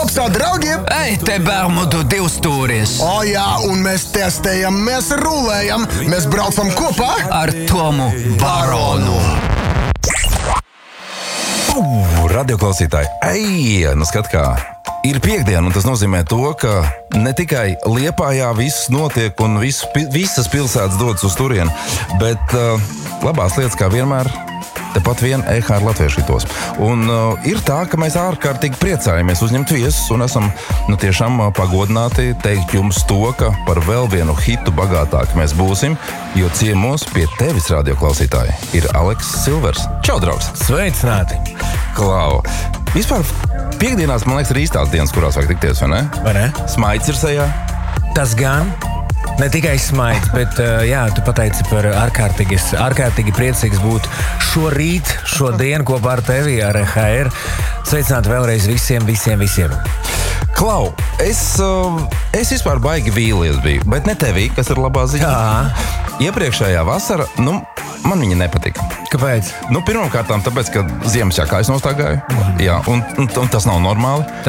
augstā, draugi! Ei, te Bermudu divstūris! O jā, un mēs testējam, mēs rulējam, mēs braucam kopā Ar Tomu Baronu! Radioklausītāji, nu skat kā, ir piektdiena, un tas nozīmē to, ka ne tikai Liepājā viss notiek un visas pilsētas dodas uz turieni, bet labās lietas kā vienmēr tepat vien EHR latviešu hitos. Un ir tā, ka mēs ārkārtīgi priecājamies uzņemt viesus un esam tiešām pagodināti teikt jums to, ka par vēl vienu hitu bagātāk mēs būsim, jo ciemos pie tevis, radioklausītāji, ir Aleks Silvers. Čau, draugs! Sveicināti! Klau! Vispār piekdienās, man liekas, ir īstās dienas, kurās vajag tikties, vai ne? Vai ne? Smaids ir sejā. Tas gan. Ne tikai smaids, bet jā, tu pateici par ārkārtīgi priecīgs būt šodien kopā ar tevi, ar EHR. Sveicināti vēlreiz visiem. Klau, es vispār baigi vīlies biju, bet ne tevī, kas ir labā ziņa. Iepriekšējā vasara, man viņa nepatika. Kāpēc? Pirmkārtām tāpēc, ka Ziemassvētkā es nostāgāju, jā, un tas nav normāli.